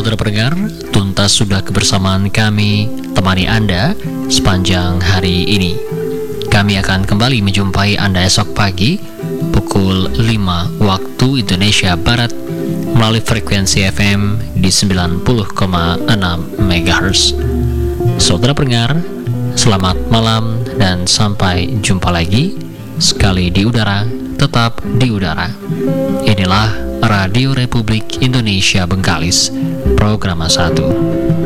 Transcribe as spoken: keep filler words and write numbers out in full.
Saudara pendengar, tuntas sudah kebersamaan kami temani Anda sepanjang hari ini. Kami akan kembali menjumpai Anda esok pagi pukul lima waktu Indonesia Barat melalui frekuensi F M di sembilan puluh koma enam megahertz. Saudara pendengar, selamat malam dan sampai jumpa lagi. Sekali di udara, tetap di udara. Inilah Radio Republik Indonesia Bengkalis, Program satu.